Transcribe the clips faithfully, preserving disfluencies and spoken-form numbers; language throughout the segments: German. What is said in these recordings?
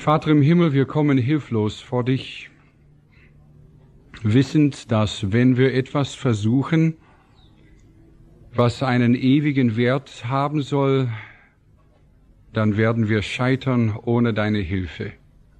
Vater im Himmel, wir kommen hilflos vor dich, wissend, dass wenn wir etwas versuchen, was einen ewigen Wert haben soll, dann werden wir scheitern ohne deine Hilfe.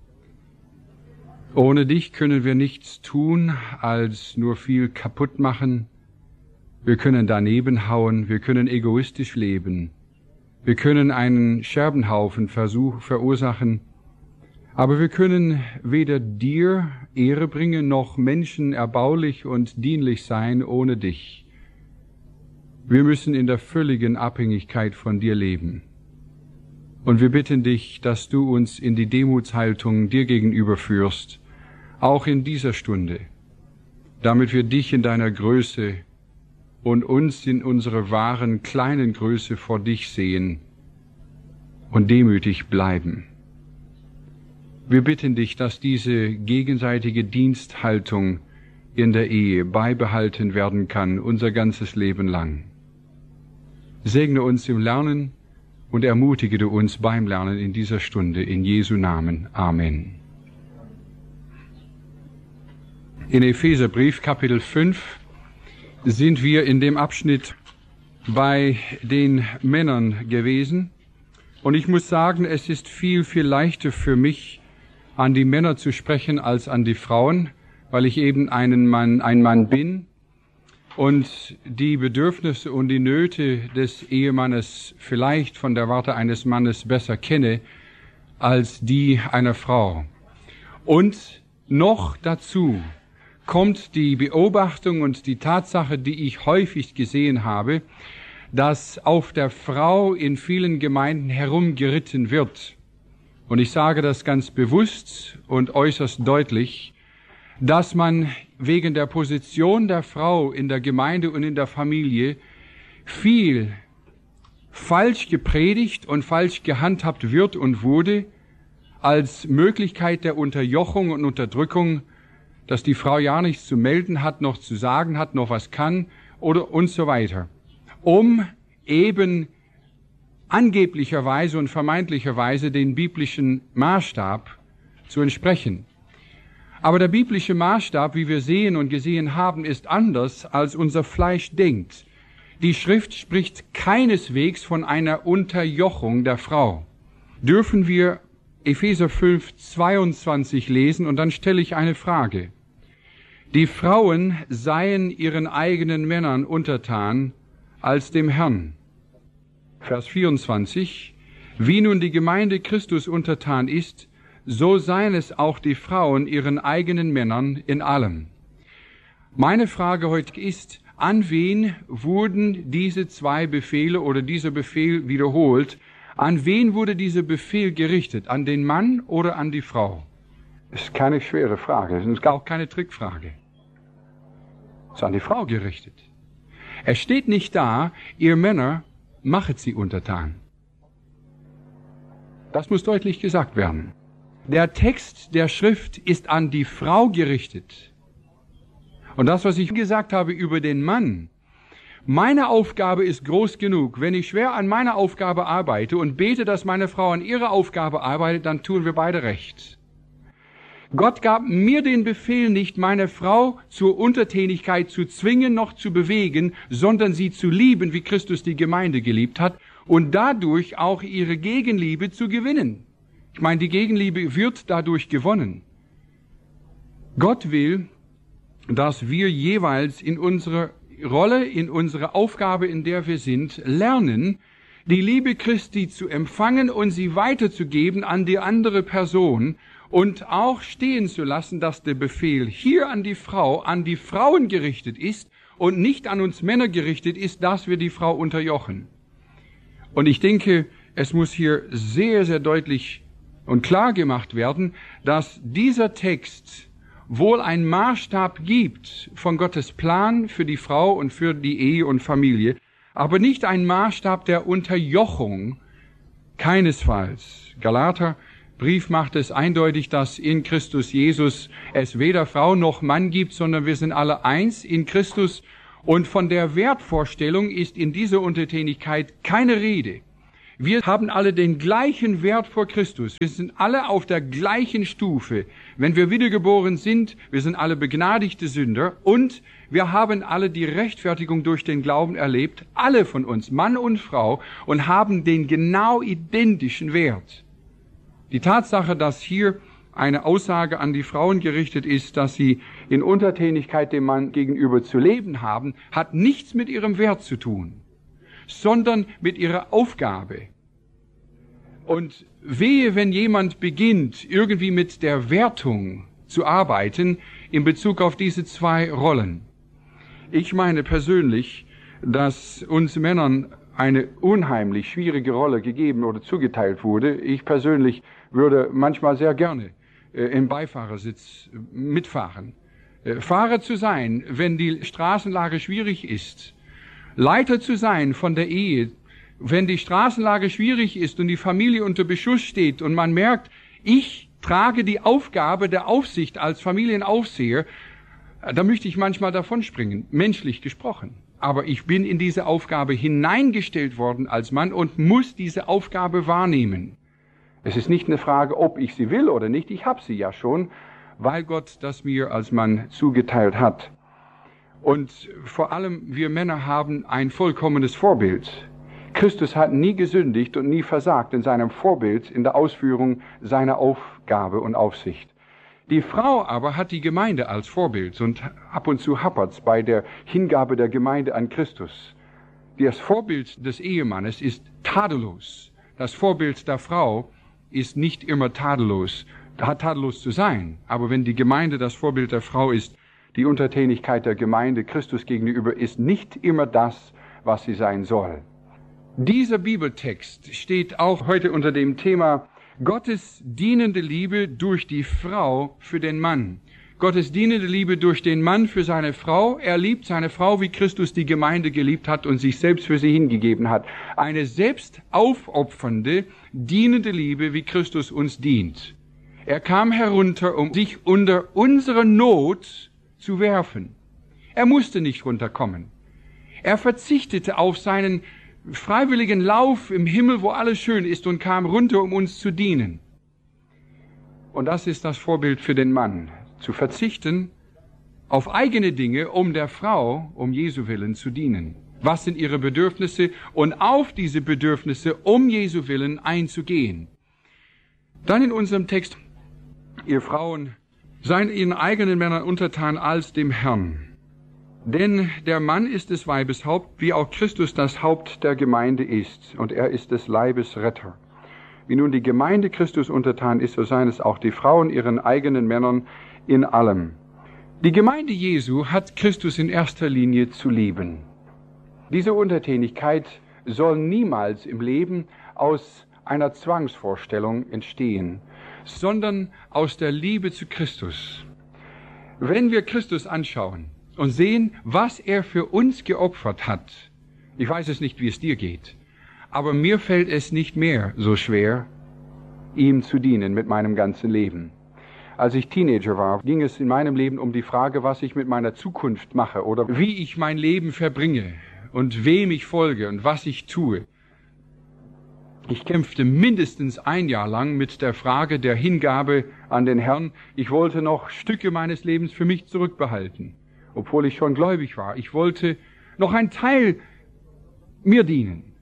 Ohne dich können wir nichts tun, als nur viel kaputt machen. Wir können daneben hauen, wir können egoistisch leben. Wir können einen Scherbenhaufen versuch, verursachen, aber wir können weder dir Ehre bringen, noch Menschen erbaulich und dienlich sein ohne dich. Wir müssen in der völligen Abhängigkeit von dir leben. Und wir bitten dich, dass du uns in die Demutshaltung dir gegenüber führst, auch in dieser Stunde, damit wir dich in deiner Größe und uns in unserer wahren kleinen Größe vor dich sehen und demütig bleiben. Wir bitten dich, dass diese gegenseitige Diensthaltung in der Ehe beibehalten werden kann, unser ganzes Leben lang. Segne uns im Lernen und ermutige du uns beim Lernen in dieser Stunde. In Jesu Namen. Amen. In Epheserbrief Kapitel fünf sind wir in dem Abschnitt bei den Männern gewesen. Und ich muss sagen, es ist viel, viel leichter für mich, an die Männer zu sprechen als an die Frauen, weil ich eben einen Mann, ein Mann bin und die Bedürfnisse und die Nöte des Ehemannes vielleicht von der Warte eines Mannes besser kenne als die einer Frau. Und noch dazu kommt die Beobachtung und die Tatsache, die ich häufig gesehen habe, dass auf der Frau in vielen Gemeinden herumgeritten wird. Und ich sage das ganz bewusst und äußerst deutlich, dass man wegen der Position der Frau in der Gemeinde und in der Familie viel falsch gepredigt und falsch gehandhabt wird und wurde, als Möglichkeit der Unterjochung und Unterdrückung, dass die Frau ja nichts zu melden hat, noch zu sagen hat, noch was kann oder und so weiter, um eben angeblicherweise und vermeintlicherweise den biblischen Maßstab zu entsprechen. Aber der biblische Maßstab, wie wir sehen und gesehen haben, ist anders, als unser Fleisch denkt. Die Schrift spricht keineswegs von einer Unterjochung der Frau. Dürfen wir Epheser fünf, zweiundzwanzig lesen, und dann stelle ich eine Frage. Die Frauen seien ihren eigenen Männern untertan als dem Herrn. Vers vierundzwanzig. Wie nun die Gemeinde Christus untertan ist, so seien es auch die Frauen ihren eigenen Männern in allem. Meine Frage heute ist, an wen wurden diese zwei Befehle oder dieser Befehl wiederholt? An wen wurde dieser Befehl gerichtet? An den Mann oder an die Frau? Das ist keine schwere Frage, das ist auch keine Trickfrage. Es ist an die Frau gerichtet. Es steht nicht da, ihr Männer, machet sie untertan. Das muss deutlich gesagt werden. Der Text der Schrift ist an die Frau gerichtet. Und das, was ich gesagt habe über den Mann, meine Aufgabe ist groß genug. Wenn ich schwer an meiner Aufgabe arbeite und bete, dass meine Frau an ihrer Aufgabe arbeitet, dann tun wir beide recht. Gott gab mir den Befehl nicht, meine Frau zur Untertänigkeit zu zwingen, noch zu bewegen, sondern sie zu lieben, wie Christus die Gemeinde geliebt hat, und dadurch auch ihre Gegenliebe zu gewinnen. Ich meine, die Gegenliebe wird dadurch gewonnen. Gott will, dass wir jeweils in unserer Rolle, in unserer Aufgabe, in der wir sind, lernen, die Liebe Christi zu empfangen und sie weiterzugeben an die andere Person und auch stehen zu lassen, dass der Befehl hier an die Frau, an die Frauen gerichtet ist und nicht an uns Männer gerichtet ist, dass wir die Frau unterjochen. Und ich denke, es muss hier sehr, sehr deutlich und klar gemacht werden, dass dieser Text wohl einen Maßstab gibt von Gottes Plan für die Frau und für die Ehe und Familie, aber nicht ein Maßstab der Unterjochung, keinesfalls. Galater Brief macht es eindeutig, dass in Christus Jesus es weder Frau noch Mann gibt, sondern wir sind alle eins in Christus. Und von der Wertvorstellung ist in dieser Untertänigkeit keine Rede. Wir haben alle den gleichen Wert vor Christus. Wir sind alle auf der gleichen Stufe. Wenn wir wiedergeboren sind, wir sind alle begnadigte Sünder und wir haben alle die Rechtfertigung durch den Glauben erlebt, alle von uns, Mann und Frau, und haben den genau identischen Wert. Die Tatsache, dass hier eine Aussage an die Frauen gerichtet ist, dass sie in Untertänigkeit dem Mann gegenüber zu leben haben, hat nichts mit ihrem Wert zu tun, sondern mit ihrer Aufgabe. Und wehe, wenn jemand beginnt, irgendwie mit der Wertung zu arbeiten in Bezug auf diese zwei Rollen. Ich meine persönlich, dass uns Männern eine unheimlich schwierige Rolle gegeben oder zugeteilt wurde. Ich persönlich würde manchmal sehr gerne äh, im Beifahrersitz mitfahren. Äh, Fahrer zu sein, wenn die Straßenlage schwierig ist. Leiter zu sein von der Ehe, wenn die Straßenlage schwierig ist und die Familie unter Beschuss steht und man merkt, ich trage die Aufgabe der Aufsicht als Familienaufseher, da möchte ich manchmal davonspringen, menschlich gesprochen. Aber ich bin in diese Aufgabe hineingestellt worden als Mann und muss diese Aufgabe wahrnehmen. Es ist nicht eine Frage, ob ich sie will oder nicht, ich habe sie ja schon, weil Gott das mir als Mann zugeteilt hat. Und vor allem, wir Männer haben ein vollkommenes Vorbild. Christus hat nie gesündigt und nie versagt in seinem Vorbild, in der Ausführung seiner Aufgabe und Aufsicht. Die Frau aber hat die Gemeinde als Vorbild und ab und zu happert's bei der Hingabe der Gemeinde an Christus. Das Vorbild des Ehemannes ist tadellos. Das Vorbild der Frau ist nicht immer tadellos, hat tadellos zu sein. Aber wenn die Gemeinde das Vorbild der Frau ist, die Untertänigkeit der Gemeinde Christus gegenüber ist nicht immer das, was sie sein soll. Dieser Bibeltext steht auch heute unter dem Thema Gottes dienende Liebe durch die Frau für den Mann. Gottes dienende Liebe durch den Mann für seine Frau. Er liebt seine Frau, wie Christus die Gemeinde geliebt hat und sich selbst für sie hingegeben hat. Eine selbst aufopfernde, dienende Liebe, wie Christus uns dient. Er kam herunter, um sich unter unsere Not zu werfen. Er musste nicht runterkommen. Er verzichtete auf seinen freiwilligen Lauf im Himmel, wo alles schön ist, und kam runter, um uns zu dienen. Und das ist das Vorbild für den Mann, zu verzichten auf eigene Dinge, um der Frau, um Jesu Willen zu dienen. Was sind ihre Bedürfnisse? Und auf diese Bedürfnisse, um Jesu Willen einzugehen. Dann in unserem Text, ihr Frauen, seien ihren eigenen Männern untertan als dem Herrn. Denn der Mann ist des Weibes Haupt, wie auch Christus das Haupt der Gemeinde ist, und er ist des Leibes Retter. Wie nun die Gemeinde Christus untertan ist, so seien es auch die Frauen ihren eigenen Männern in allem. Die Gemeinde Jesu hat Christus in erster Linie zu lieben. Diese Untertänigkeit soll niemals im Leben aus einer Zwangsvorstellung entstehen, sondern aus der Liebe zu Christus. Wenn wir Christus anschauen und sehen, was er für uns geopfert hat. Ich weiß es nicht, wie es dir geht, aber mir fällt es nicht mehr so schwer, ihm zu dienen mit meinem ganzen Leben. Als ich Teenager war, ging es in meinem Leben um die Frage, was ich mit meiner Zukunft mache oder wie ich mein Leben verbringe und wem ich folge und was ich tue. Ich kämpfte mindestens ein Jahr lang mit der Frage der Hingabe an den Herrn. Ich wollte noch Stücke meines Lebens für mich zurückbehalten, obwohl ich schon gläubig war. Ich wollte noch ein Teil mir dienen.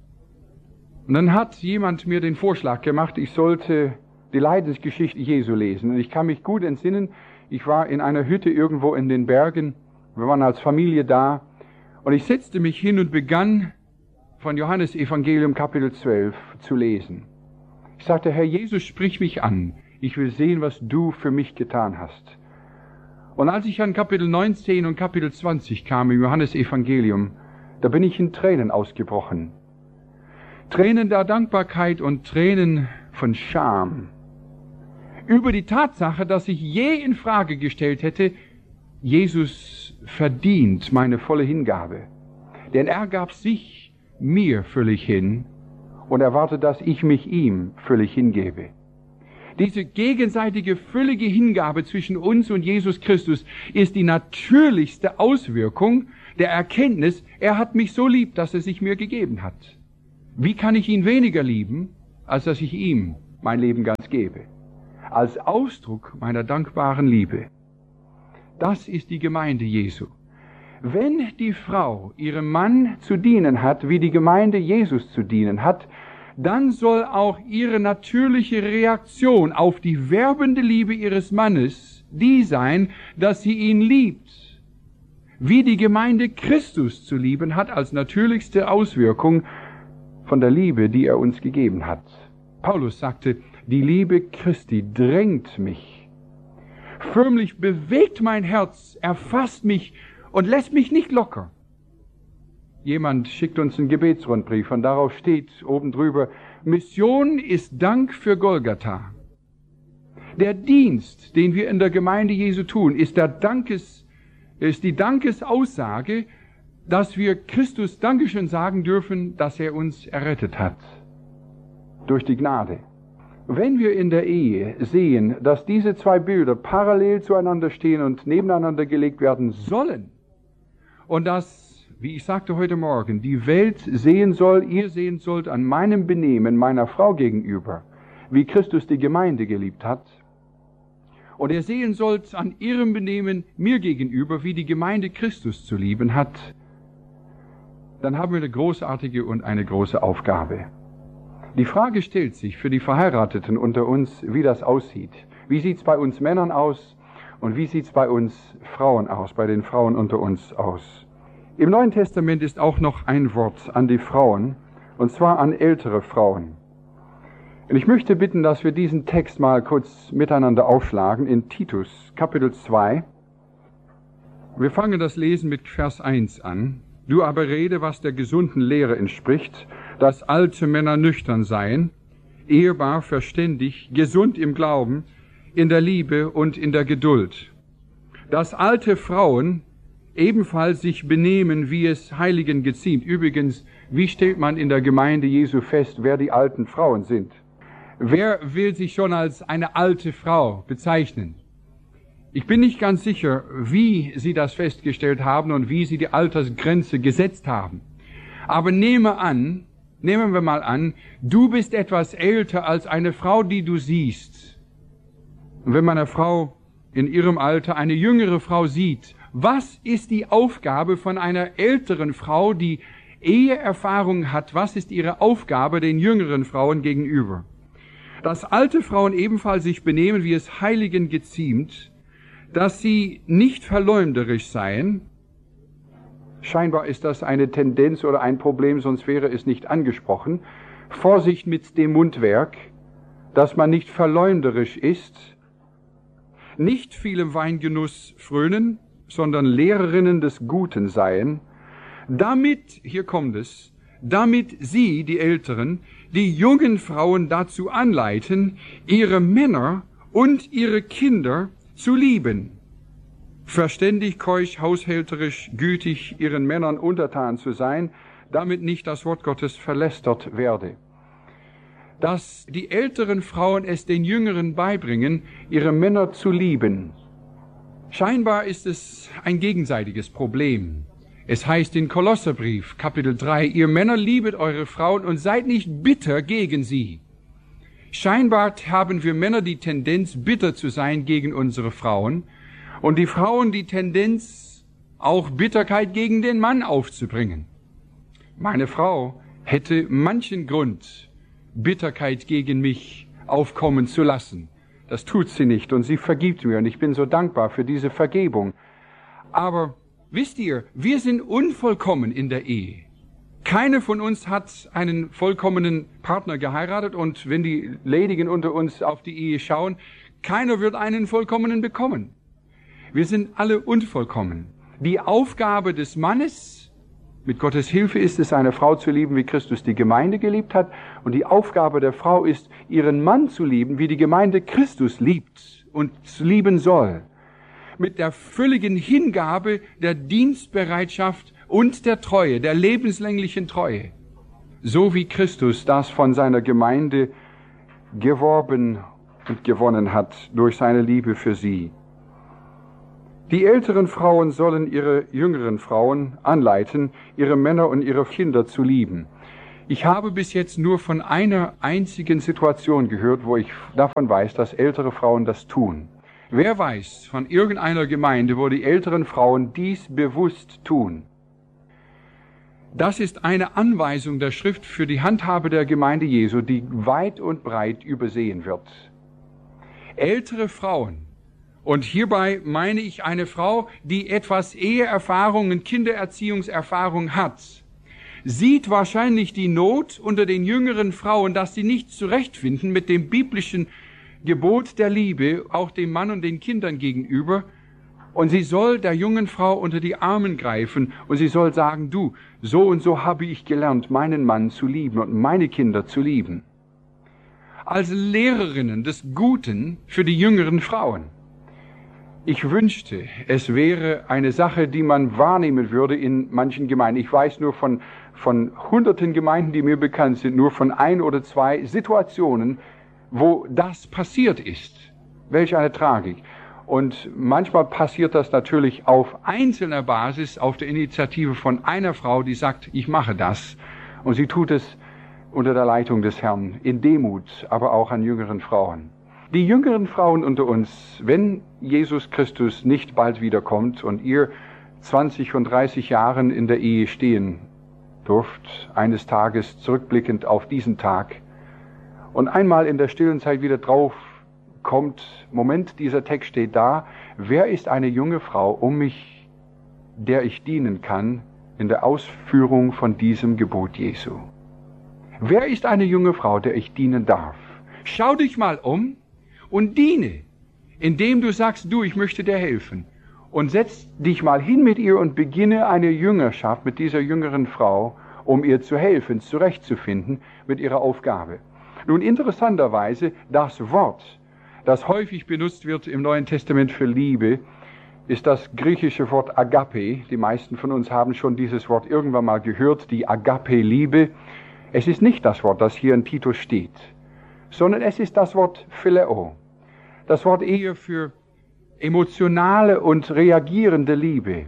Und dann hat jemand mir den Vorschlag gemacht, ich sollte die Leidensgeschichte Jesu lesen. Und ich kann mich gut entsinnen, ich war in einer Hütte irgendwo in den Bergen, wir waren als Familie da, und ich setzte mich hin und begann von Johannes Evangelium Kapitel zwölf zu lesen. Ich sagte, Herr Jesus, sprich mich an, ich will sehen, was du für mich getan hast. Und als ich an Kapitel neunzehn und Kapitel zwanzig kam im Johannes Evangelium, da bin ich in Tränen ausgebrochen. Tränen der Dankbarkeit und Tränen von Scham. Über die Tatsache, dass ich je in Frage gestellt hätte, Jesus verdient meine volle Hingabe. Denn er gab sich mir völlig hin und erwartet, dass ich mich ihm völlig hingebe. Diese gegenseitige völlige Hingabe zwischen uns und Jesus Christus ist die natürlichste Auswirkung der Erkenntnis, er hat mich so lieb, dass er sich mir gegeben hat. Wie kann ich ihn weniger lieben, als dass ich ihm mein Leben ganz gebe? Als Ausdruck meiner dankbaren Liebe. Das ist die Gemeinde Jesu. Wenn die Frau ihrem Mann zu dienen hat, wie die Gemeinde Jesus zu dienen hat, dann soll auch ihre natürliche Reaktion auf die werbende Liebe ihres Mannes die sein, dass sie ihn liebt, wie die Gemeinde Christus zu lieben hat, als natürlichste Auswirkung von der Liebe, die er uns gegeben hat. Paulus sagte, die Liebe Christi drängt mich, förmlich bewegt mein Herz, erfasst mich und lässt mich nicht locker. Jemand schickt uns einen Gebetsrundbrief und darauf steht oben drüber, Mission ist Dank für Golgatha. Der Dienst, den wir in der Gemeinde Jesu tun, ist, der Dankes, ist die Dankesaussage, dass wir Christus Dankeschön sagen dürfen, dass er uns errettet hat. Durch die Gnade. Wenn wir in der Ehe sehen, dass diese zwei Bilder parallel zueinander stehen und nebeneinander gelegt werden sollen, und dass, wie ich sagte heute Morgen, die Welt sehen soll, ihr sehen sollt an meinem Benehmen meiner Frau gegenüber, wie Christus die Gemeinde geliebt hat, und ihr sehen sollt an ihrem Benehmen mir gegenüber, wie die Gemeinde Christus zu lieben hat, dann haben wir eine großartige und eine große Aufgabe. Die Frage stellt sich für die Verheirateten unter uns, wie das aussieht. Wie sieht es bei uns Männern aus und wie sieht es bei uns Frauen aus, bei den Frauen unter uns aus? Im Neuen Testament ist auch noch ein Wort an die Frauen, und zwar an ältere Frauen. Und ich möchte bitten, dass wir diesen Text mal kurz miteinander aufschlagen in Titus, Kapitel zwei. Wir fangen das Lesen mit Vers eins an. Du aber rede, was der gesunden Lehre entspricht, dass alte Männer nüchtern seien, ehebar, verständig, gesund im Glauben, in der Liebe und in der Geduld. Dass alte Frauen ebenfalls sich benehmen, wie es Heiligen geziemt. Übrigens, wie stellt man in der Gemeinde Jesu fest, wer die alten Frauen sind? Wer will sich schon als eine alte Frau bezeichnen? Ich bin nicht ganz sicher, wie Sie das festgestellt haben und wie Sie die Altersgrenze gesetzt haben. Aber nehme an, nehmen wir mal an, du bist etwas älter als eine Frau, die du siehst. Und wenn man eine Frau in ihrem Alter eine jüngere Frau sieht, was ist die Aufgabe von einer älteren Frau, die Eheerfahrung hat? Was ist ihre Aufgabe den jüngeren Frauen gegenüber? Dass alte Frauen ebenfalls sich benehmen, wie es Heiligen geziemt, dass sie nicht verleumderisch seien. Scheinbar ist das eine Tendenz oder ein Problem, sonst wäre es nicht angesprochen. Vorsicht mit dem Mundwerk, dass man nicht verleumderisch ist, nicht vielem Weingenuss frönen, sondern Lehrerinnen des Guten seien, damit, hier kommt es, damit sie, die Älteren, die jungen Frauen dazu anleiten, ihre Männer und ihre Kinder zu lieben, verständig, keusch, haushälterisch, gütig, ihren Männern untertan zu sein, damit nicht das Wort Gottes verlästert werde. Dass die älteren Frauen es den Jüngeren beibringen, ihre Männer zu lieben. Scheinbar ist es ein gegenseitiges Problem. Es heißt in Kolosserbrief, Kapitel drei, ihr Männer liebet eure Frauen und seid nicht bitter gegen sie. Scheinbar haben wir Männer die Tendenz, bitter zu sein gegen unsere Frauen und die Frauen die Tendenz, auch Bitterkeit gegen den Mann aufzubringen. Meine Frau hätte manchen Grund, Bitterkeit gegen mich aufkommen zu lassen. Das tut sie nicht und sie vergibt mir und ich bin so dankbar für diese Vergebung. Aber wisst ihr, wir sind unvollkommen in der Ehe. Keine von uns hat einen vollkommenen Partner geheiratet und wenn die Ledigen unter uns auf die Ehe schauen, keiner wird einen vollkommenen bekommen. Wir sind alle unvollkommen. Die Aufgabe des Mannes, mit Gottes Hilfe ist es, eine Frau zu lieben, wie Christus die Gemeinde geliebt hat. Und die Aufgabe der Frau ist, ihren Mann zu lieben, wie die Gemeinde Christus liebt und lieben soll. Mit der völligen Hingabe, der Dienstbereitschaft und der Treue, der lebenslänglichen Treue. So wie Christus das von seiner Gemeinde geworben und gewonnen hat durch seine Liebe für sie. Die älteren Frauen sollen ihre jüngeren Frauen anleiten, ihre Männer und ihre Kinder zu lieben. Ich habe bis jetzt nur von einer einzigen Situation gehört, wo ich davon weiß, dass ältere Frauen das tun. Wer weiß von irgendeiner Gemeinde, wo die älteren Frauen dies bewusst tun? Das ist eine Anweisung der Schrift für die Handhabe der Gemeinde Jesu, die weit und breit übersehen wird. Ältere Frauen, und hierbei meine ich eine Frau, die etwas Eheerfahrung und Kindererziehungserfahrung hat, sieht wahrscheinlich die Not unter den jüngeren Frauen, dass sie nicht zurechtfinden mit dem biblischen Gebot der Liebe, auch dem Mann und den Kindern gegenüber. Und sie soll der jungen Frau unter die Arme greifen und sie soll sagen, du, so und so habe ich gelernt, meinen Mann zu lieben und meine Kinder zu lieben. Als Lehrerinnen des Guten für die jüngeren Frauen. Ich wünschte, es wäre eine Sache, die man wahrnehmen würde in manchen Gemeinden. Ich weiß nur von, von hunderten Gemeinden, die mir bekannt sind, nur von ein oder zwei Situationen, wo das passiert ist. Welch eine Tragik. Und manchmal passiert das natürlich auf einzelner Basis, auf der Initiative von einer Frau, die sagt, ich mache das. Und sie tut es unter der Leitung des Herrn, in Demut, aber auch an jüngeren Frauen. Die jüngeren Frauen unter uns, wenn Jesus Christus nicht bald wiederkommt und ihr zwanzig und dreißig Jahren in der Ehe stehen dürft, eines Tages zurückblickend auf diesen Tag, und einmal in der stillen Zeit wieder drauf kommt, Moment, dieser Text steht da, wer ist eine junge Frau, um mich, der ich dienen kann, in der Ausführung von diesem Gebot Jesu? Wer ist eine junge Frau, der ich dienen darf? Schau dich mal um und diene, indem du sagst, du, ich möchte dir helfen. Und setz dich mal hin mit ihr und beginne eine Jüngerschaft mit dieser jüngeren Frau, um ihr zu helfen, zurechtzufinden mit ihrer Aufgabe. Nun, interessanterweise, das Wort, das häufig benutzt wird im Neuen Testament für Liebe, ist das griechische Wort Agape. Die meisten von uns haben schon dieses Wort irgendwann mal gehört, die Agape-Liebe. Es ist nicht das Wort, das hier in Titus steht, sondern es ist das Wort Phileo. Das Wort eher für emotionale und reagierende Liebe.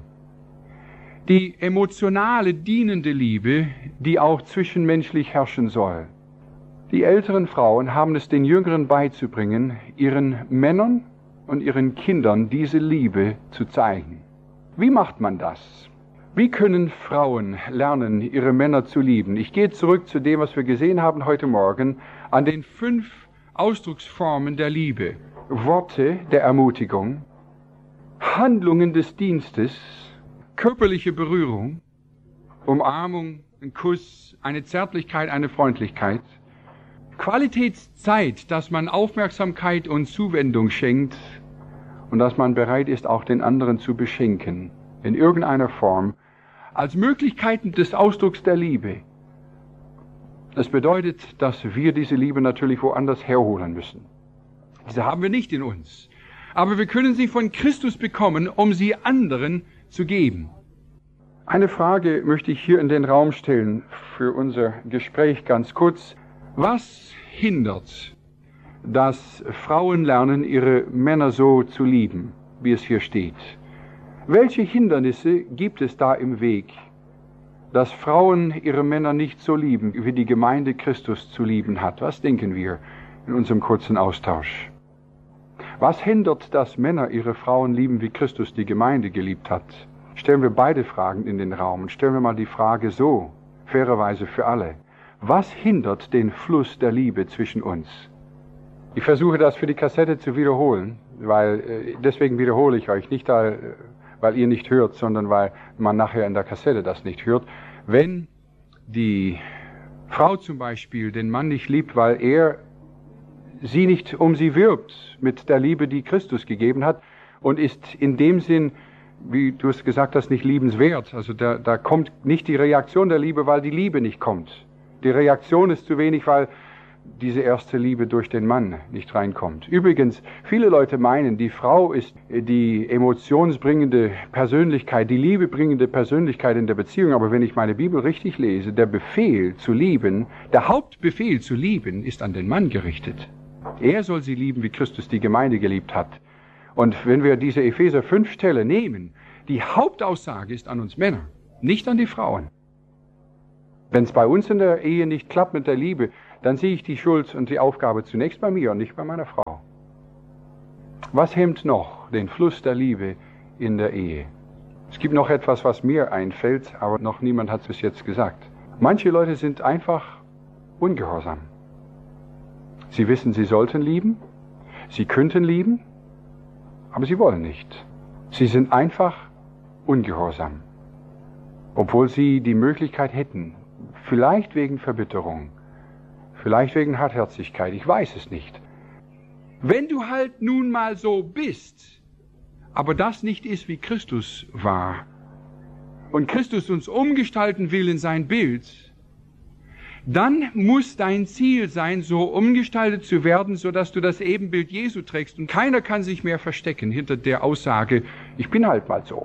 Die emotionale, dienende Liebe, die auch zwischenmenschlich herrschen soll. Die älteren Frauen haben es den Jüngeren beizubringen, ihren Männern und ihren Kindern diese Liebe zu zeigen. Wie macht man das? Wie können Frauen lernen, ihre Männer zu lieben? Ich gehe zurück zu dem, was wir gesehen haben heute Morgen, an den fünf Ausdrucksformen der Liebe. Worte der Ermutigung, Handlungen des Dienstes, körperliche Berührung, Umarmung, ein Kuss, eine Zärtlichkeit, eine Freundlichkeit, Qualitätszeit, dass man Aufmerksamkeit und Zuwendung schenkt und dass man bereit ist, auch den anderen zu beschenken, in irgendeiner Form, als Möglichkeiten des Ausdrucks der Liebe. Das bedeutet, dass wir diese Liebe natürlich woanders herholen müssen. Diese haben wir nicht in uns. Aber wir können sie von Christus bekommen, um sie anderen zu geben. Eine Frage möchte ich hier in den Raum stellen für unser Gespräch ganz kurz. Was hindert, dass Frauen lernen, ihre Männer so zu lieben, wie es hier steht? Welche Hindernisse gibt es da im Weg, dass Frauen ihre Männer nicht so lieben, wie die Gemeinde Christus zu lieben hat? Was denken wir in unserem kurzen Austausch? Was hindert, dass Männer ihre Frauen lieben, wie Christus die Gemeinde geliebt hat? Stellen wir beide Fragen in den Raum und stellen wir mal die Frage so, fairerweise für alle. Was hindert den Fluss der Liebe zwischen uns? Ich versuche das für die Kassette zu wiederholen, weil deswegen wiederhole ich euch nicht, weil ihr nicht hört, sondern weil man nachher in der Kassette das nicht hört. Wenn die Frau zum Beispiel den Mann nicht liebt, weil er sie nicht um sie wirbt mit der Liebe, die Christus gegeben hat, und ist in dem Sinn, wie du es gesagt hast, nicht liebenswert. Also da, da kommt nicht die Reaktion der Liebe, weil die Liebe nicht kommt. Die Reaktion ist zu wenig, weil diese erste Liebe durch den Mann nicht reinkommt. Übrigens, viele Leute meinen, die Frau ist die emotionsbringende Persönlichkeit, die liebebringende Persönlichkeit in der Beziehung. Aber wenn ich meine Bibel richtig lese, der Befehl zu lieben, der Hauptbefehl zu lieben, ist an den Mann gerichtet. Er soll sie lieben, wie Christus die Gemeinde geliebt hat. Und wenn wir diese Epheser fünf Stelle nehmen, die Hauptaussage ist an uns Männer, nicht an die Frauen. Wenn es bei uns in der Ehe nicht klappt mit der Liebe, dann sehe ich die Schuld und die Aufgabe zunächst bei mir und nicht bei meiner Frau. Was hemmt noch den Fluss der Liebe in der Ehe? Es gibt noch etwas, was mir einfällt, aber noch niemand hat es bis jetzt gesagt. Manche Leute sind einfach ungehorsam. Sie wissen, sie sollten lieben, sie könnten lieben, aber sie wollen nicht. Sie sind einfach ungehorsam, obwohl sie die Möglichkeit hätten, vielleicht wegen Verbitterung, vielleicht wegen Hartherzigkeit, ich weiß es nicht. Wenn du halt nun mal so bist, aber das nicht ist, wie Christus war, und Christus uns umgestalten will in sein Bild, dann muss dein Ziel sein, so umgestaltet zu werden, sodass du das Ebenbild Jesu trägst. Und keiner kann sich mehr verstecken hinter der Aussage, ich bin halt mal so.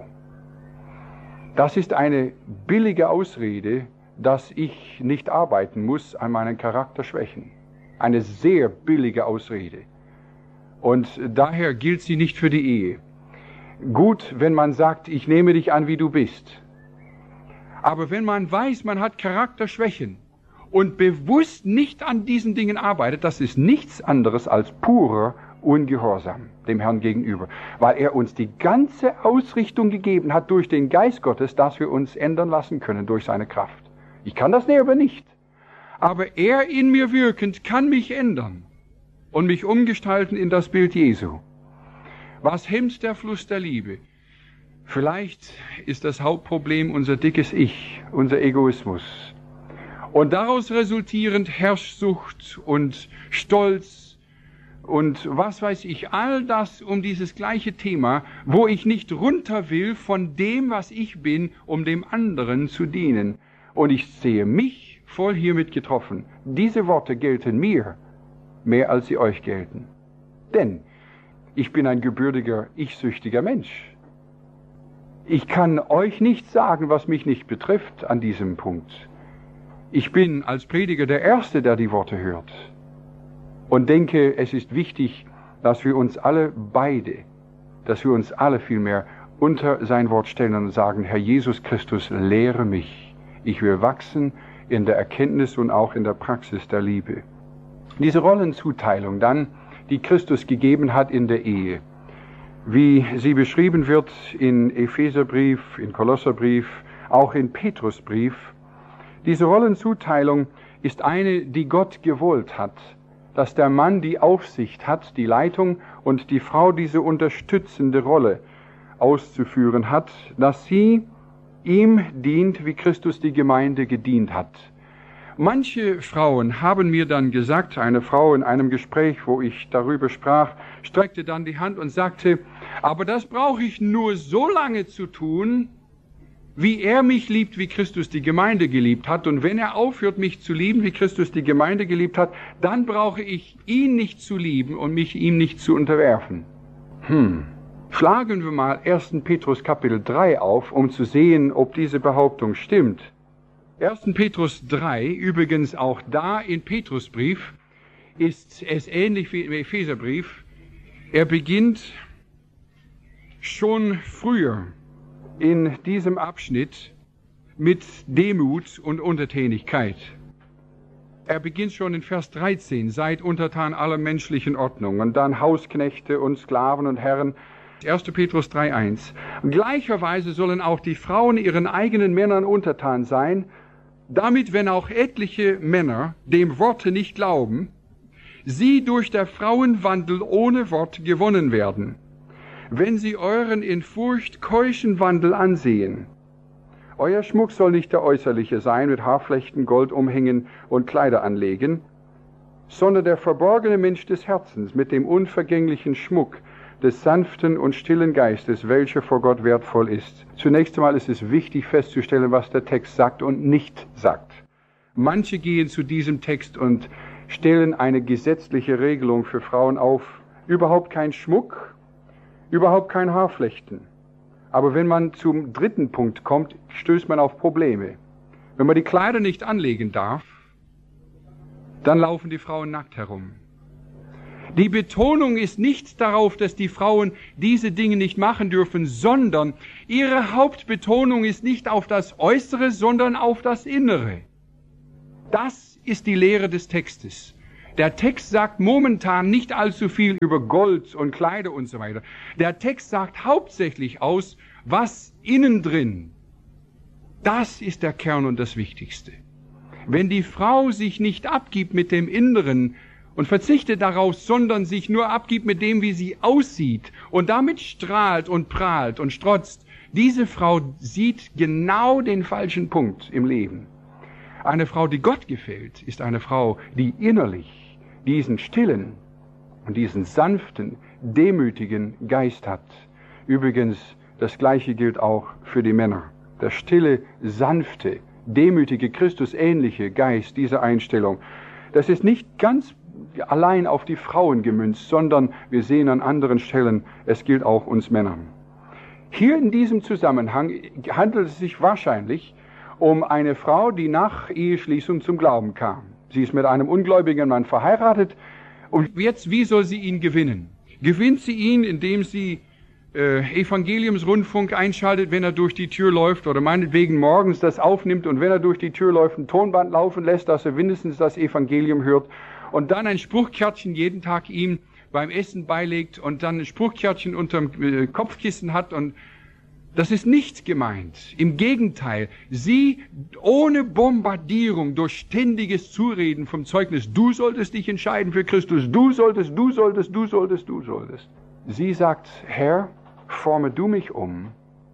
Das ist eine billige Ausrede, dass ich nicht arbeiten muss an meinen Charakterschwächen. Eine sehr billige Ausrede. Und daher gilt sie nicht für die Ehe. Gut, wenn man sagt, ich nehme dich an, wie du bist. Aber wenn man weiß, man hat Charakterschwächen und bewusst nicht an diesen Dingen arbeitet, das ist nichts anderes als purer Ungehorsam dem Herrn gegenüber, weil er uns die ganze Ausrichtung gegeben hat durch den Geist Gottes, dass wir uns ändern lassen können durch seine Kraft. Ich kann das selber nicht, aber er in mir wirkend kann mich ändern und mich umgestalten in das Bild Jesu. Was hemmt der Fluss der Liebe? Vielleicht ist das Hauptproblem unser dickes Ich, unser Egoismus. Und daraus resultierend Herrschsucht und Stolz und was weiß ich, all das um dieses gleiche Thema, wo ich nicht runter will von dem, was ich bin, um dem anderen zu dienen. Und ich sehe mich voll hiermit getroffen. Diese Worte gelten mir mehr, als sie euch gelten. Denn ich bin ein gebürtiger, ich-süchtiger Mensch. Ich kann euch nicht sagen, was mich nicht betrifft an diesem Punkt. Ich bin als Prediger der Erste, der die Worte hört. Und denke, es ist wichtig, dass wir uns alle beide, dass wir uns alle vielmehr unter sein Wort stellen und sagen, Herr Jesus Christus, lehre mich. Ich will wachsen in der Erkenntnis und auch in der Praxis der Liebe. Diese Rollenzuteilung dann, die Christus gegeben hat in der Ehe, wie sie beschrieben wird in Epheserbrief, in Kolosserbrief, auch in Petrusbrief. Diese Rollenzuteilung ist eine, die Gott gewollt hat, dass der Mann die Aufsicht hat, die Leitung und die Frau diese unterstützende Rolle auszuführen hat, dass sie ihm dient, wie Christus die Gemeinde gedient hat. Manche Frauen haben mir dann gesagt, eine Frau in einem Gespräch, wo ich darüber sprach, streckte dann die Hand und sagte, aber das brauche ich nur so lange zu tun, wie er mich liebt, wie Christus die Gemeinde geliebt hat. Und wenn er aufhört, mich zu lieben, wie Christus die Gemeinde geliebt hat, dann brauche ich ihn nicht zu lieben und mich ihm nicht zu unterwerfen. Hm. Schlagen wir mal ersten Petrus Kapitel drei auf, um zu sehen, ob diese Behauptung stimmt. ersten Petrus drei, übrigens auch da in Petrusbrief, ist es ähnlich wie im Epheserbrief. Er beginnt schon früher in diesem Abschnitt mit Demut und Untertänigkeit. Er beginnt schon in Vers dreizehn, seid untertan aller menschlichen Ordnung, und dann Hausknechte und Sklaven und Herren. ersten Petrus drei eins. Gleicherweise sollen auch die Frauen ihren eigenen Männern untertan sein, damit, wenn auch etliche Männer dem Worte nicht glauben, sie durch der Frauenwandel ohne Wort gewonnen werden, wenn sie euren in Furcht keuschen Wandel ansehen. Euer Schmuck soll nicht der äußerliche sein, mit Haarflechten, Gold umhängen und Kleider anlegen, sondern der verborgene Mensch des Herzens mit dem unvergänglichen Schmuck des sanften und stillen Geistes, welcher vor Gott wertvoll ist. Zunächst einmal ist es wichtig festzustellen, was der Text sagt und nicht sagt. Manche gehen zu diesem Text und stellen eine gesetzliche Regelung für Frauen auf. Überhaupt kein Schmuck, überhaupt kein Haarflechten. Aber wenn man zum dritten Punkt kommt, stößt man auf Probleme. Wenn man die Kleider nicht anlegen darf, dann laufen die Frauen nackt herum. Die Betonung ist nicht darauf, dass die Frauen diese Dinge nicht machen dürfen, sondern ihre Hauptbetonung ist nicht auf das Äußere, sondern auf das Innere. Das ist die Lehre des Textes. Der Text sagt momentan nicht allzu viel über Gold und Kleider und so weiter. Der Text sagt hauptsächlich aus, was innen drin. Das ist der Kern und das Wichtigste. Wenn die Frau sich nicht abgibt mit dem Inneren und verzichtet darauf, sondern sich nur abgibt mit dem, wie sie aussieht und damit strahlt und prahlt und strotzt, diese Frau sieht genau den falschen Punkt im Leben. Eine Frau, die Gott gefällt, ist eine Frau, die innerlich diesen stillen und diesen sanften, demütigen Geist hat. Übrigens, das Gleiche gilt auch für die Männer. Der stille, sanfte, demütige, Christusähnliche Geist, diese Einstellung, das ist nicht ganz allein auf die Frauen gemünzt, sondern wir sehen an anderen Stellen, es gilt auch uns Männern. Hier in diesem Zusammenhang handelt es sich wahrscheinlich um eine Frau, die nach Eheschließung zum Glauben kam. Sie ist mit einem ungläubigen Mann verheiratet. Und jetzt, wie soll sie ihn gewinnen? Gewinnt sie ihn, indem sie äh, Evangeliumsrundfunk einschaltet, wenn er durch die Tür läuft, oder meinetwegen morgens das aufnimmt und wenn er durch die Tür läuft, ein Tonband laufen lässt, dass er mindestens das Evangelium hört und dann ein Spruchkärtchen jeden Tag ihm beim Essen beilegt und dann ein Spruchkärtchen unterm äh, Kopfkissen hat und das ist nicht gemeint. Im Gegenteil, sie ohne Bombardierung durch ständiges Zureden vom Zeugnis, du solltest dich entscheiden für Christus, du solltest, du solltest, du solltest, du solltest. Sie sagt, Herr, forme du mich um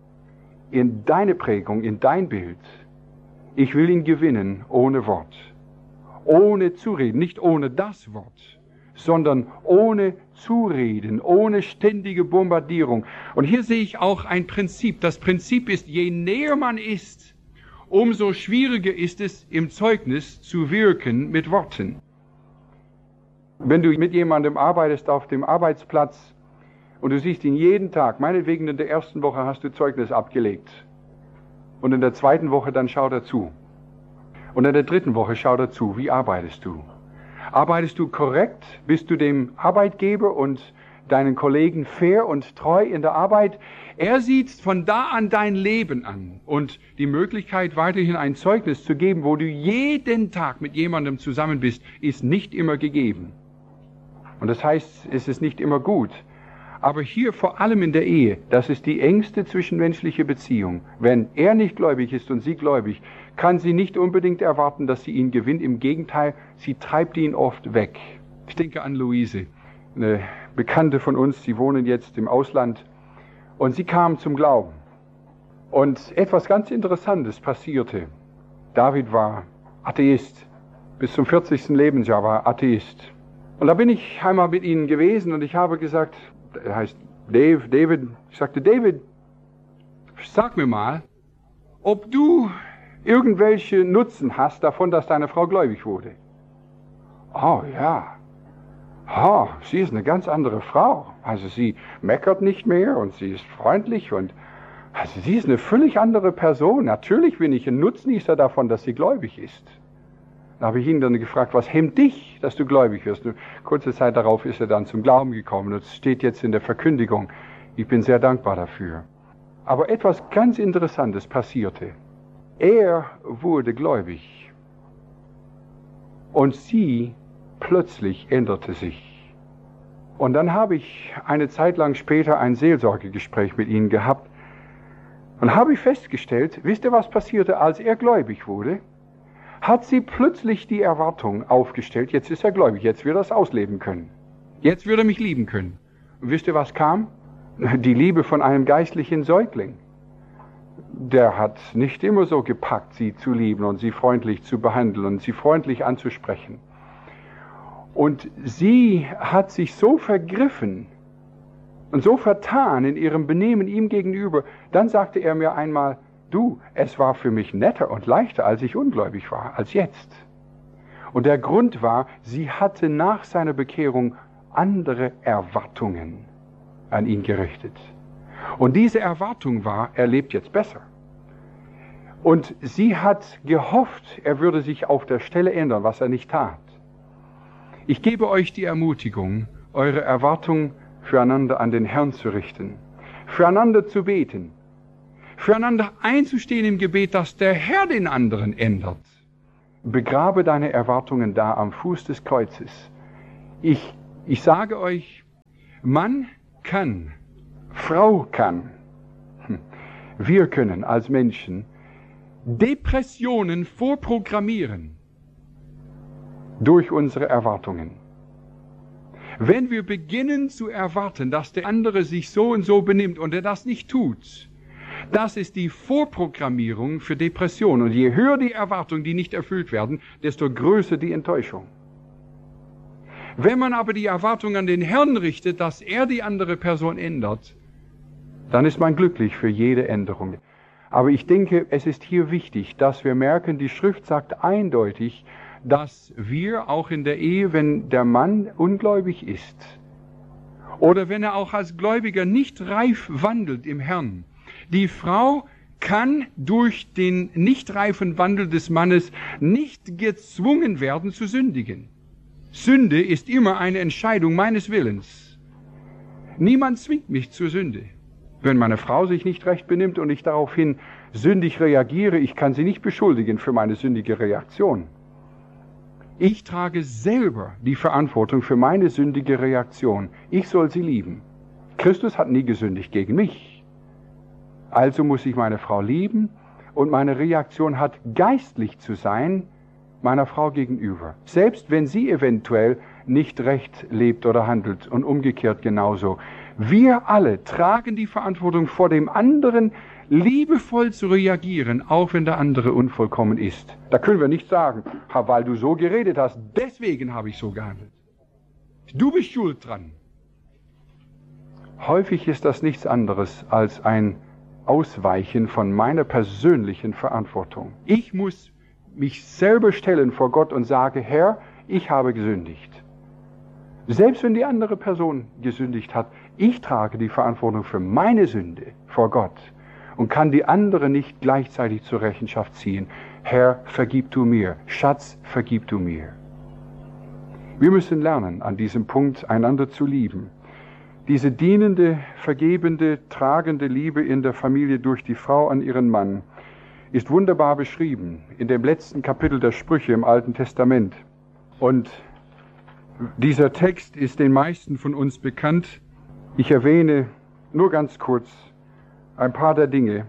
in deine Prägung, in dein Bild. Ich will ihn gewinnen ohne Wort, ohne Zureden, nicht ohne das Wort, sondern ohne Zureden, ohne ständige Bombardierung. Und hier sehe ich auch ein Prinzip. Das Prinzip ist, je näher man ist, umso schwieriger ist es, im Zeugnis zu wirken mit Worten. Wenn du mit jemandem arbeitest auf dem Arbeitsplatz und du siehst ihn jeden Tag, meinetwegen in der ersten Woche hast du Zeugnis abgelegt und in der zweiten Woche dann schaut er zu und in der dritten Woche schaut er zu, wie arbeitest du? Arbeitest du korrekt? Bist du dem Arbeitgeber und deinen Kollegen fair und treu in der Arbeit? Er sieht von da an dein Leben an und die Möglichkeit, weiterhin ein Zeugnis zu geben, wo du jeden Tag mit jemandem zusammen bist, ist nicht immer gegeben. Und das heißt, es ist nicht immer gut. Aber hier vor allem in der Ehe, das ist die engste zwischenmenschliche Beziehung. Wenn er nicht gläubig ist und sie gläubig, kann sie nicht unbedingt erwarten, dass sie ihn gewinnt. Im Gegenteil, sie treibt ihn oft weg. Ich denke an Luise, eine Bekannte von uns, sie wohnen jetzt im Ausland. Und sie kam zum Glauben. Und etwas ganz Interessantes passierte. David war Atheist. Bis zum vierzigsten Lebensjahr war er Atheist. Und da bin ich einmal mit ihnen gewesen und ich habe gesagt, er heißt Dave, David, ich sagte, David, sag mir mal, ob du irgendwelche Nutzen hast davon, dass deine Frau gläubig wurde. Oh ja, oh, sie ist eine ganz andere Frau. Also sie meckert nicht mehr und sie ist freundlich und also sie ist eine völlig andere Person. Natürlich bin ich ein Nutznießer davon, dass sie gläubig ist. Da habe ich ihn dann gefragt, was hemmt dich, dass du gläubig wirst? Und kurze Zeit darauf ist er dann zum Glauben gekommen. Und es steht jetzt in der Verkündigung. Ich bin sehr dankbar dafür. Aber etwas ganz Interessantes passierte. Er wurde gläubig. Und sie plötzlich änderte sich. Und dann habe ich eine Zeit lang später ein Seelsorgegespräch mit ihnen gehabt. Und habe ich festgestellt, wisst ihr, was passierte, als er gläubig wurde? Hat sie plötzlich die Erwartung aufgestellt, jetzt ist er gläubig, jetzt wird er es ausleben können. Jetzt wird er mich lieben können. Und wisst ihr, was kam? Die Liebe von einem geistlichen Säugling. Der hat nicht immer so gepackt, sie zu lieben und sie freundlich zu behandeln und sie freundlich anzusprechen. Und sie hat sich so vergriffen und so vertan in ihrem Benehmen ihm gegenüber. Dann sagte er mir einmal, du, es war für mich netter und leichter, als ich ungläubig war, als jetzt. Und der Grund war, sie hatte nach seiner Bekehrung andere Erwartungen an ihn gerichtet. Und diese Erwartung war, er lebt jetzt besser. Und sie hat gehofft, er würde sich auf der Stelle ändern, was er nicht tat. Ich gebe euch die Ermutigung, eure Erwartungen füreinander an den Herrn zu richten, füreinander zu beten, füreinander einzustehen im Gebet, dass der Herr den anderen ändert. begrabe deine Erwartungen da am Fuß des Kreuzes. Ich, ich sage euch, Mann kann, Frau kann, wir können als Menschen Depressionen vorprogrammieren durch unsere Erwartungen. Wenn wir beginnen zu erwarten, dass der andere sich so und so benimmt und er das nicht tut, das ist die Vorprogrammierung für Depression. Und je höher die Erwartungen, die nicht erfüllt werden, desto größer die Enttäuschung. Wenn man aber die Erwartung an den Herrn richtet, dass er die andere Person ändert, dann ist man glücklich für jede Änderung. Aber ich denke, es ist hier wichtig, dass wir merken, die Schrift sagt eindeutig, dass wir auch in der Ehe, wenn der Mann ungläubig ist, oder wenn er auch als Gläubiger nicht reif wandelt im Herrn, die Frau kann durch den nicht reifen Wandel des Mannes nicht gezwungen werden zu sündigen. Sünde ist immer eine Entscheidung meines Willens. Niemand zwingt mich zur Sünde. Wenn meine Frau sich nicht recht benimmt und ich daraufhin sündig reagiere, ich kann sie nicht beschuldigen für meine sündige Reaktion. Ich trage selber die Verantwortung für meine sündige Reaktion. Ich soll sie lieben. Christus hat nie gesündigt gegen mich. Also muss ich meine Frau lieben und meine Reaktion hat geistlich zu sein meiner Frau gegenüber. Selbst wenn sie eventuell nicht recht lebt oder handelt und umgekehrt genauso. Wir alle tragen die Verantwortung vor dem anderen, liebevoll zu reagieren, auch wenn der andere unvollkommen ist. Da können wir nicht sagen, weil du so geredet hast, deswegen habe ich so gehandelt. Du bist schuld dran. Häufig ist das nichts anderes als ein Ausweichen von meiner persönlichen Verantwortung. Ich muss mich selber stellen vor Gott und sage, Herr, ich habe gesündigt. Selbst wenn die andere Person gesündigt hat, ich trage die Verantwortung für meine Sünde vor Gott und kann die andere nicht gleichzeitig zur Rechenschaft ziehen. Herr, vergib du mir. Schatz, vergib du mir. Wir müssen lernen, an diesem Punkt einander zu lieben. Diese dienende, vergebende, tragende Liebe in der Familie durch die Frau an ihren Mann ist wunderbar beschrieben in dem letzten Kapitel der Sprüche im Alten Testament. Und dieser Text ist den meisten von uns bekannt. Ich erwähne nur ganz kurz ein paar der Dinge.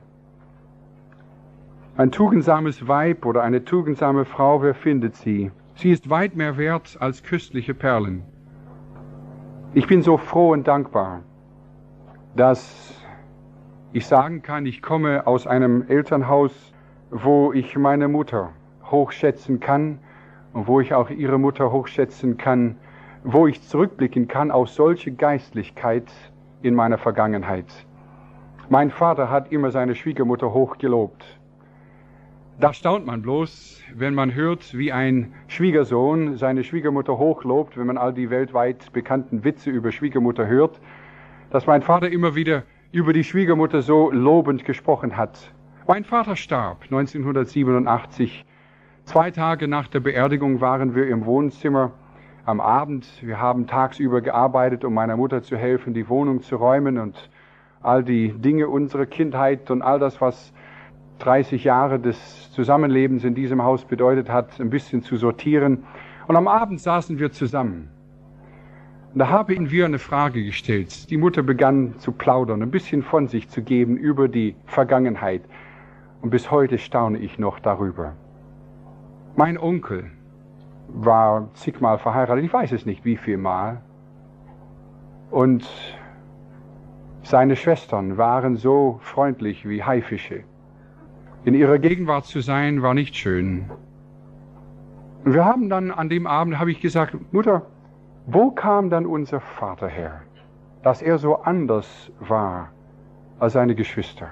Ein tugendsames Weib oder eine tugendsame Frau, wer findet sie? Sie ist weit mehr wert als köstliche Perlen. Ich bin so froh und dankbar, dass ich sagen kann, ich komme aus einem Elternhaus, wo ich meine Mutter hochschätzen kann und wo ich auch ihre Mutter hochschätzen kann, wo ich zurückblicken kann auf solche Geistlichkeit in meiner Vergangenheit. Mein Vater hat immer seine Schwiegermutter hochgelobt. Da staunt man bloß, wenn man hört, wie ein Schwiegersohn seine Schwiegermutter hochlobt, wenn man all die weltweit bekannten Witze über Schwiegermutter hört, dass mein Vater immer wieder über die Schwiegermutter so lobend gesprochen hat. Mein Vater starb neunzehnhundertsiebenundachtzig. Zwei Tage nach der Beerdigung waren wir im Wohnzimmer am Abend. Wir haben tagsüber gearbeitet, um meiner Mutter zu helfen, die Wohnung zu räumen und all die Dinge unserer Kindheit und all das, was dreißig Jahre des Zusammenlebens in diesem Haus bedeutet hat, ein bisschen zu sortieren. Und am Abend saßen wir zusammen. Und da habe ich wir eine Frage gestellt. Die Mutter begann zu plaudern, ein bisschen von sich zu geben über die Vergangenheit. Und bis heute staune ich noch darüber. Mein Onkel war zigmal verheiratet, ich weiß es nicht wie viel Mal. Und seine Schwestern waren so freundlich wie Haifische. In ihrer Gegenwart zu sein, war nicht schön. Und wir haben dann an dem Abend, habe ich gesagt, Mutter, wo kam dann unser Vater her, dass er so anders war als seine Geschwister?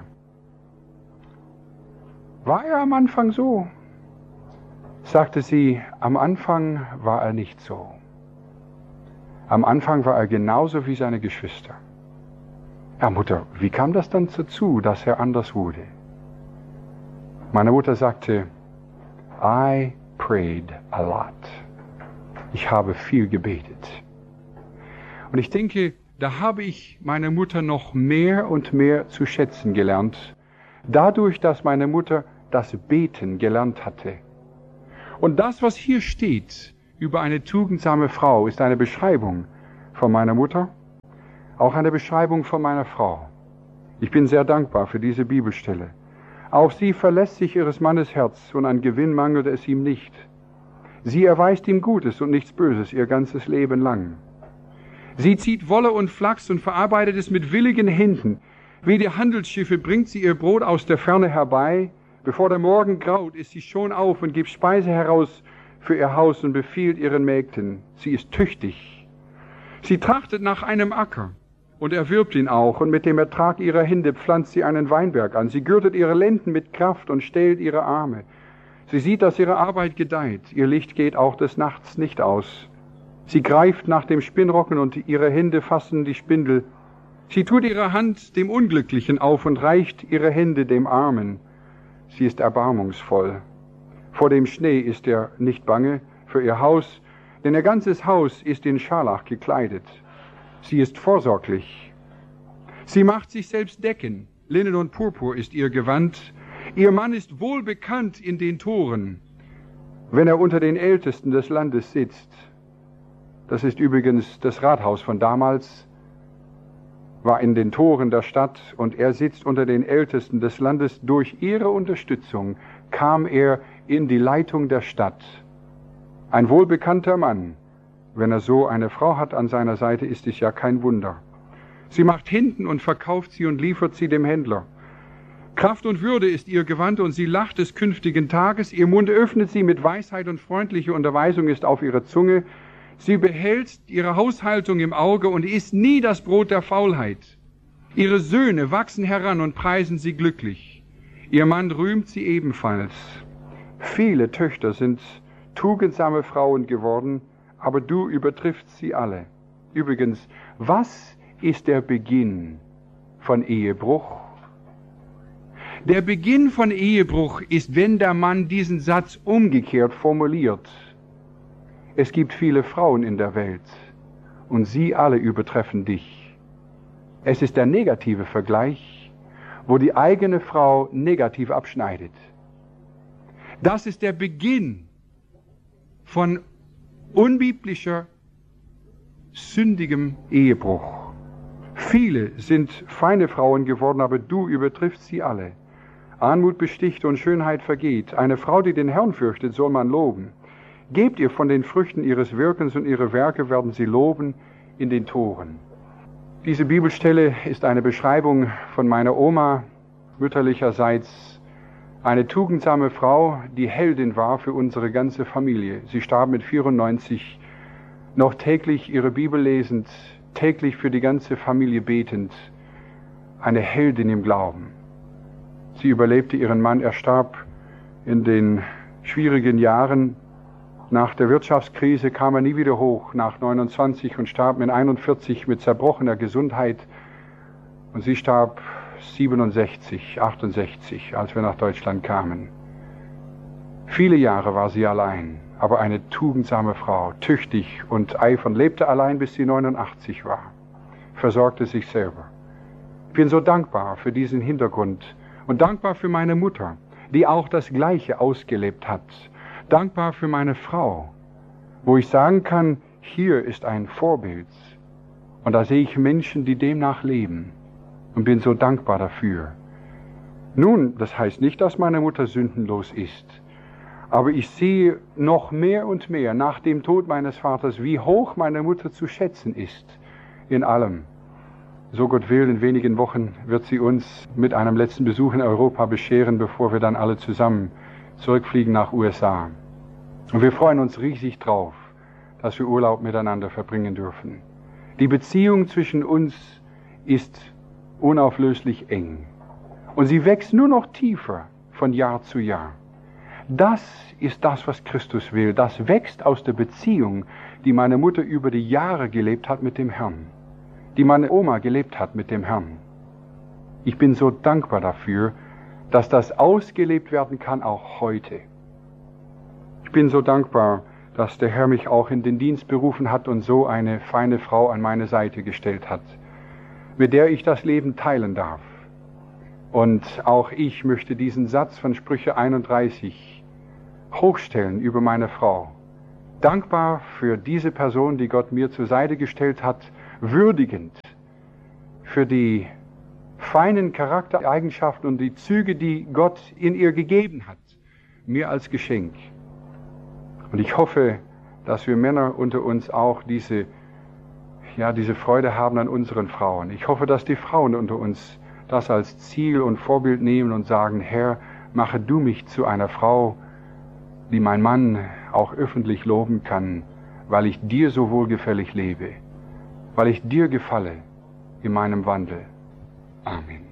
War er am Anfang so? Sagte sie, am Anfang war er nicht so. Am Anfang war er genauso wie seine Geschwister. Ja, Mutter, wie kam das dann dazu, dass er anders wurde? Meine Mutter sagte, I prayed a lot. Ich habe viel gebetet. Und ich denke, da habe ich meine Mutter noch mehr und mehr zu schätzen gelernt, dadurch, dass meine Mutter das Beten gelernt hatte. Und das, was hier steht über eine tugendsame Frau, ist eine Beschreibung von meiner Mutter, auch eine Beschreibung von meiner Frau. Ich bin sehr dankbar für diese Bibelstelle. Auch sie verlässt sich ihres Mannes Herz, und an Gewinn mangelt es ihm nicht. Sie erweist ihm Gutes und nichts Böses ihr ganzes Leben lang. Sie zieht Wolle und Flachs und verarbeitet es mit willigen Händen. Wie die Handelsschiffe bringt sie ihr Brot aus der Ferne herbei. Bevor der Morgen graut, ist sie schon auf und gibt Speise heraus für ihr Haus und befiehlt ihren Mägden. Sie ist tüchtig. Sie trachtet nach einem Acker und erwirbt ihn auch, und mit dem Ertrag ihrer Hände pflanzt sie einen Weinberg an. Sie gürtet ihre Lenden mit Kraft und stellt ihre Arme. Sie sieht, dass ihre Arbeit gedeiht. Ihr Licht geht auch des Nachts nicht aus. Sie greift nach dem Spinnrocken und ihre Hände fassen die Spindel. Sie tut ihre Hand dem Unglücklichen auf und reicht ihre Hände dem Armen. Sie ist erbarmungsvoll. Vor dem Schnee ist er nicht bange für ihr Haus, denn ihr ganzes Haus ist in Scharlach gekleidet. Sie ist vorsorglich. Sie macht sich selbst Decken. Linnen und Purpur ist ihr Gewand. Ihr Mann ist wohl bekannt in den Toren, wenn er unter den Ältesten des Landes sitzt. Das ist übrigens das Rathaus von damals, war in den Toren der Stadt, und er sitzt unter den Ältesten des Landes. Durch ihre Unterstützung kam er in die Leitung der Stadt. Ein wohlbekannter Mann. Wenn er so eine Frau hat an seiner Seite, ist es ja kein Wunder. Sie macht Hinten und verkauft sie und liefert sie dem Händler. Kraft und Würde ist ihr Gewand, und sie lacht des künftigen Tages. Ihr Mund öffnet sie mit Weisheit, und freundliche Unterweisung ist auf ihrer Zunge. Sie behält ihre Haushaltung im Auge und isst nie das Brot der Faulheit. Ihre Söhne wachsen heran und preisen sie glücklich. Ihr Mann rühmt sie ebenfalls. Viele Töchter sind tugendsame Frauen geworden, aber du übertriffst sie alle. Übrigens, was ist der Beginn von Ehebruch? Der Beginn von Ehebruch ist, wenn der Mann diesen Satz umgekehrt formuliert. Es gibt viele Frauen in der Welt, und sie alle übertreffen dich. Es ist der negative Vergleich, wo die eigene Frau negativ abschneidet. Das ist der Beginn von unbiblischer, sündigem Ehebruch. Viele sind feine Frauen geworden, aber du übertriffst sie alle. Anmut besticht und Schönheit vergeht. Eine Frau, die den Herrn fürchtet, soll man loben. Gebt ihr von den Früchten ihres Wirkens, und ihre Werke werden sie loben in den Toren. Diese Bibelstelle ist eine Beschreibung von meiner Oma, mütterlicherseits eine tugendsame Frau, die Heldin war für unsere ganze Familie. Sie starb mit vierundneunzig, noch täglich ihre Bibel lesend, täglich für die ganze Familie betend, eine Heldin im Glauben. Sie überlebte ihren Mann, er starb in den schwierigen Jahren. Nach der Wirtschaftskrise kam er nie wieder hoch, nach neunundzwanzig, und starb mit einundvierzig mit zerbrochener Gesundheit. Und sie starb siebenundsechzig, achtundsechzig, als wir nach Deutschland kamen. Viele Jahre war sie allein, aber eine tugendsame Frau, tüchtig und eifernd, lebte allein, bis sie neunundachtzig war, versorgte sich selber. Ich bin so dankbar für diesen Hintergrund und dankbar für meine Mutter, die auch das Gleiche ausgelebt hat. Dankbar für meine Frau, wo ich sagen kann, hier ist ein Vorbild. Und da sehe ich Menschen, die demnach leben, und bin so dankbar dafür. Nun, das heißt nicht, dass meine Mutter sündenlos ist, aber ich sehe noch mehr und mehr nach dem Tod meines Vaters, wie hoch meine Mutter zu schätzen ist in allem. So Gott will, in wenigen Wochen wird sie uns mit einem letzten Besuch in Europa bescheren, bevor wir dann alle zusammen zurückfliegen nach U S A. Und wir freuen uns riesig drauf, dass wir Urlaub miteinander verbringen dürfen. Die Beziehung zwischen uns ist unauflöslich eng. Und sie wächst nur noch tiefer von Jahr zu Jahr. Das ist das, was Christus will. Das wächst aus der Beziehung, die meine Mutter über die Jahre gelebt hat mit dem Herrn, die meine Oma gelebt hat mit dem Herrn. Ich bin so dankbar dafür, dass das ausgelebt werden kann, auch heute. Ich bin so dankbar, dass der Herr mich auch in den Dienst berufen hat und so eine feine Frau an meine Seite gestellt hat, mit der ich das Leben teilen darf. Und auch ich möchte diesen Satz von Sprüche einunddreißig hochstellen über meine Frau. Dankbar für diese Person, die Gott mir zur Seite gestellt hat, würdigend für die feinen Charaktereigenschaften und die Züge, die Gott in ihr gegeben hat, mir als Geschenk. Und ich hoffe, dass wir Männer unter uns auch diese, ja, diese Freude haben an unseren Frauen. Ich hoffe, dass die Frauen unter uns das als Ziel und Vorbild nehmen und sagen, Herr, mache du mich zu einer Frau, die mein Mann auch öffentlich loben kann, weil ich dir so wohlgefällig lebe, weil ich dir gefalle in meinem Wandel. Amen.